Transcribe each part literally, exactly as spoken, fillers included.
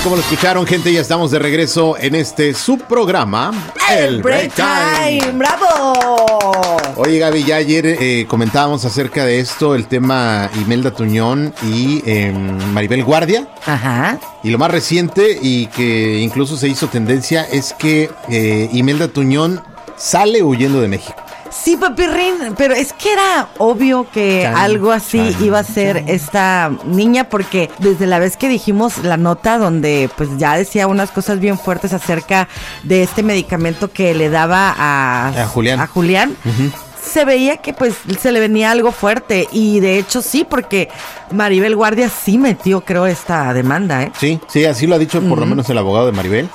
como lo escucharon, gente, ya estamos de regreso en este subprograma, El Break Time. ¡Bravo! Oye, Gaby, ya ayer eh, comentábamos acerca de esto, el tema Imelda Tuñón y eh, Maribel Guardia. Ajá. Y lo más reciente, y que incluso se hizo tendencia, es que eh, Imelda Tuñón sale huyendo de México. Sí, papirrín, pero es que era obvio que chan, algo así chan, iba a ser chan. esta niña, porque desde la vez que dijimos la nota donde pues ya decía unas cosas bien fuertes acerca de este medicamento que le daba a, a Julián, a Julián uh-huh. se veía que pues se le venía algo fuerte, y de hecho sí, porque Maribel Guardia sí metió, creo, esta demanda, ¿eh? Sí, sí, así lo ha dicho por uh-huh. lo menos el abogado de Maribel.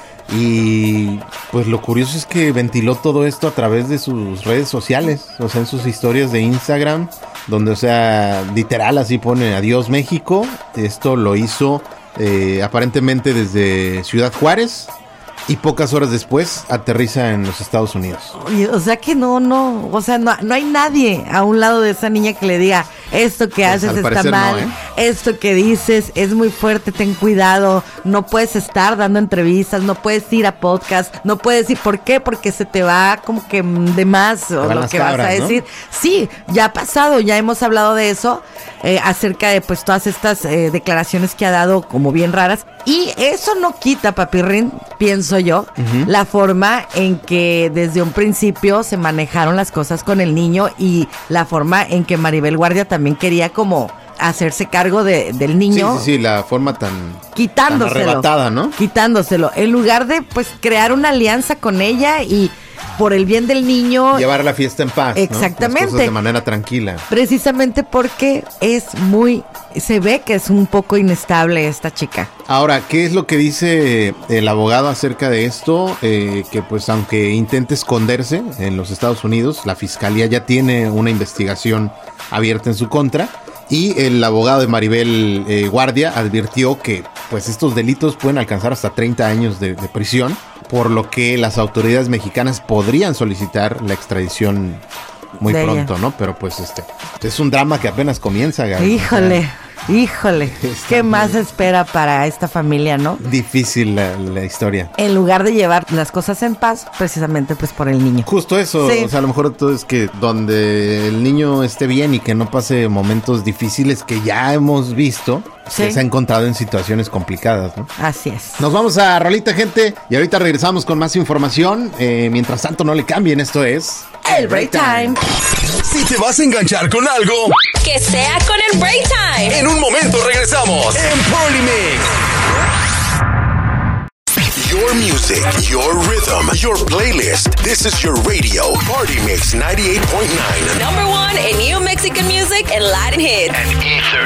Y pues lo curioso es que ventiló todo esto a través de sus redes sociales, o sea, en sus historias de Instagram, donde, o sea, literal así pone adiós México. Esto lo hizo eh, aparentemente desde Ciudad Juárez, y pocas horas después aterriza en los Estados Unidos. Oye, o sea que no, no, o sea, no, no hay nadie a un lado de esa niña que le diga, esto que pues haces está mal, no, ¿eh? Esto que dices es muy fuerte, ten cuidado, no puedes estar dando entrevistas, no puedes ir a podcast, no puedes ir, ¿por qué? Porque se te va como que de más o lo que cabras, vas a decir. ¿No? Sí, ya ha pasado, ya hemos hablado de eso, eh, acerca de pues todas estas eh, declaraciones que ha dado como bien raras, y eso no quita, papirrín, pienso yo, uh-huh. la forma en que desde un principio se manejaron las cosas con el niño, y la forma en que Maribel Guardia también quería como hacerse cargo de, del niño. Sí, sí, sí, la forma tan, quitándoselo, tan arrebatada, ¿no? Quitándoselo, en lugar de pues crear una alianza con ella y por el bien del niño llevar la fiesta en paz, exactamente, ¿no? Las cosas de manera tranquila. Precisamente porque es muy, se ve que es un poco inestable esta chica. Ahora, ¿qué es lo que dice el abogado acerca de esto? Eh, que pues aunque intente esconderse en los Estados Unidos, la fiscalía ya tiene una investigación abierta en su contra. Y el abogado de Maribel eh, Guardia advirtió que pues estos delitos pueden alcanzar hasta treinta años de, de prisión, por lo que las autoridades mexicanas podrían solicitar la extradición muy de pronto, ella. ¿No? Pero pues este es un drama que apenas comienza, Gaby. Híjole. Híjole, ¿qué más espera para esta familia, no? Difícil la, la historia. En lugar de llevar las cosas en paz, precisamente pues por el niño. Justo eso, sí. O sea, a lo mejor todo es que donde el niño esté bien y que no pase momentos difíciles que ya hemos visto, sí. Se ha encontrado en situaciones complicadas, ¿no? Así es. Nos vamos a rolita, gente, y ahorita regresamos con más información. Eh, mientras tanto, no le cambien, esto es... El Break Time. Si te vas a enganchar con algo, que sea con el Break Time. En un momento regresamos en Party Mix. Your music, your rhythm, your playlist. This is your radio. Party Mix ninety-eight point nine. Number one in new Mexican music and Latin hits. And Ether.